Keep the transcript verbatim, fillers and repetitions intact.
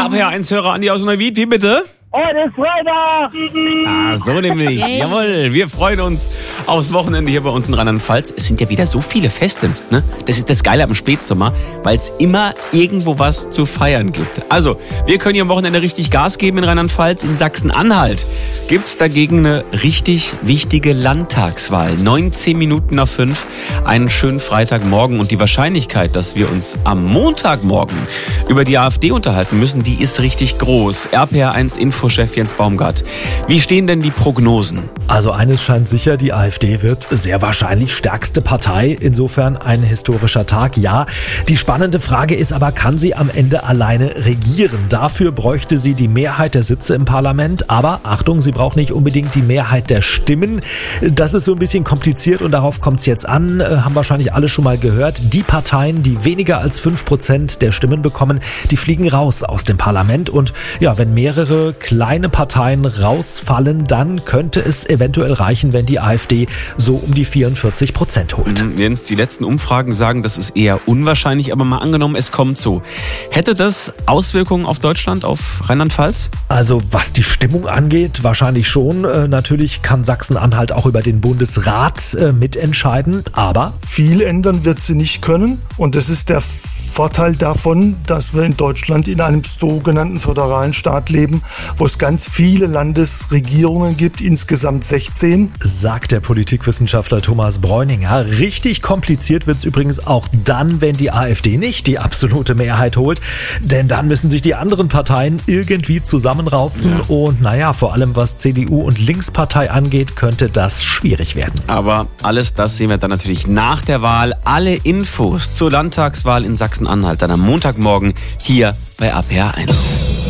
R P R eins-Hörer Andi aus Neuwied, wie bitte? Heute ist Freitag! Ah, so nämlich. Yay. Jawohl, wir freuen uns aufs Wochenende hier bei uns in Rheinland-Pfalz. Es sind ja wieder so viele Feste, ne? Das ist das Geile am Spätsommer, weil es immer irgendwo was zu feiern gibt. Also, wir können hier am Wochenende richtig Gas geben in Rheinland-Pfalz. In Sachsen-Anhalt gibt's dagegen eine richtig wichtige Landtagswahl. neunzehn Minuten nach fünf, einen schönen Freitagmorgen. Und die Wahrscheinlichkeit, dass wir uns am Montagmorgen über die AfD unterhalten müssen, die ist richtig groß. R P R eins Info Chef Jens Baumgart. Wie stehen denn die Prognosen? Also eines scheint sicher, die AfD wird sehr wahrscheinlich stärkste Partei. Insofern ein historischer Tag. Ja, die spannende Frage ist aber, kann sie am Ende alleine regieren? Dafür bräuchte sie die Mehrheit der Sitze im Parlament. Aber Achtung, sie braucht nicht unbedingt die Mehrheit der Stimmen. Das ist so ein bisschen kompliziert und darauf kommt es jetzt an. Haben wahrscheinlich alle schon mal gehört. Die Parteien, die weniger als fünf Prozent der Stimmen bekommen, die fliegen raus aus dem Parlament. Und ja, wenn mehrere kleine Parteien rausfallen, dann könnte es eventuell reichen, wenn die AfD so um die vierundvierzig Prozent holt. Mhm, Jens, die letzten Umfragen sagen, das ist eher unwahrscheinlich, aber mal angenommen, es kommt so. Hätte das Auswirkungen auf Deutschland, auf Rheinland-Pfalz? Also was die Stimmung angeht, wahrscheinlich schon. Äh, natürlich kann Sachsen-Anhalt auch über den Bundesrat äh, mitentscheiden, aber Viel ändern wird sie nicht können und das ist der Vorteil davon, dass wir in Deutschland in einem sogenannten föderalen Staat leben, wo es ganz viele Landesregierungen gibt, insgesamt sechzehn. sagt der Politikwissenschaftler Thomas Bräuninger. Richtig kompliziert wird's übrigens auch dann, wenn die AfD nicht die absolute Mehrheit holt. Denn dann müssen sich die anderen Parteien irgendwie zusammenraufen. Ja. Und naja, vor allem was C D U und Linkspartei angeht, könnte das schwierig werden. Aber alles das sehen wir dann natürlich nach der Wahl. Alle Infos zur Landtagswahl in Sachsen-Anhalt dann am Montagmorgen hier bei R P R eins.